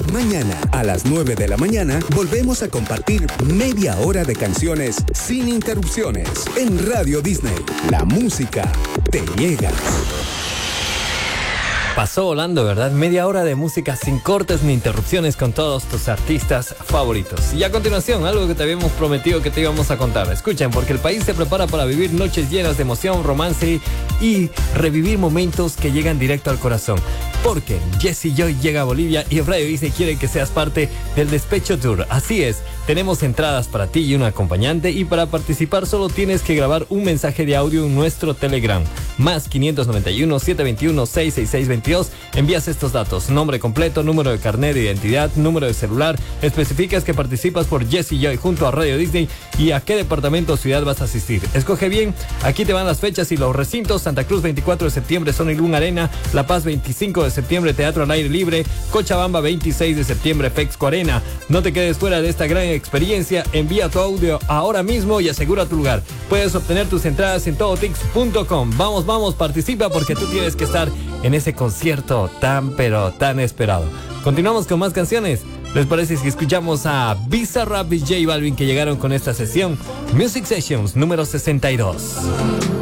Mañana, a las 9 de la mañana, volvemos a compartir media hora de canciones sin interrupciones en Radio Disney. La música te llega. Pasó volando, ¿verdad? Media hora de música sin cortes ni interrupciones con todos tus artistas favoritos. Y a continuación, algo que te habíamos prometido que te íbamos a contar. Escuchen, porque el país se prepara para vivir noches llenas de emoción, romance y revivir momentos que llegan directo al corazón. Porque Jesse Joy llega a Bolivia y Radio Disney quiere que seas parte del Despecho Tour. Así es, tenemos entradas para ti y un acompañante, y para participar solo tienes que grabar un mensaje de audio en nuestro Telegram. Más 591-721-66622. Envías estos datos: nombre completo, número de carnet de identidad, número de celular. Especificas que participas por Jesse Joy junto a Radio Disney y a qué departamento o ciudad vas a asistir. Escoge bien, aquí te van las fechas y los recintos: Santa Cruz 24 de septiembre, Sony Luna Arena; La Paz 25 de septiembre, Teatro al Aire Libre; Cochabamba 26 de septiembre, Fexco Arena. No te quedes fuera de esta gran experiencia. Envía tu audio ahora mismo y asegura tu lugar. Puedes obtener tus entradas en todotix.com. Vamos, participa, porque tú tienes que estar en ese concierto tan pero tan esperado. Continuamos con más canciones. ¿Les parece si escuchamos a Bizarrap y J Balvin, que llegaron con esta sesión Music Sessions número 62?